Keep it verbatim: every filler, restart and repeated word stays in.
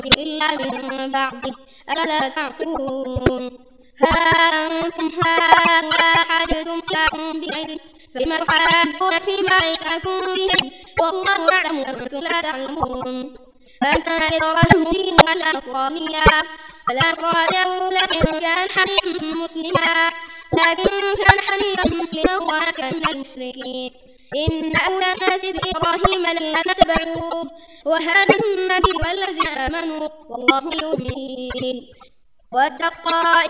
إلا من بعده أفلا تعقلون ها أنتم هؤلاء حاجتم لكم بعلم فلم تحاجون فيما ليس لكم به والله يعلم وأنتم لا تعلمون من كان إبراهيم دينا ولا نصرانيا فلا نصرانيا لكن كان حنيفا مسلما لكن كان حنيفا مسلما وما كان من المشركين إن أولى الناس بإبراهيم الذين اتبعوه وهذا النبي والذين آمنوا والله يؤمن ود الطائف